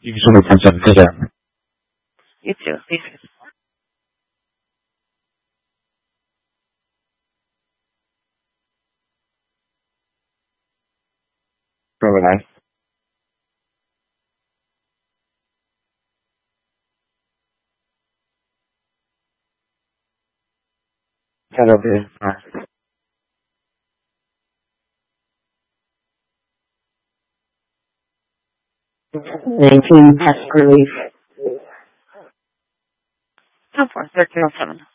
You just want to punch up. Take care. You too. Be safe. Bye-bye. Hello, dear. Bye. 19 pest relief. 10-4, 1307.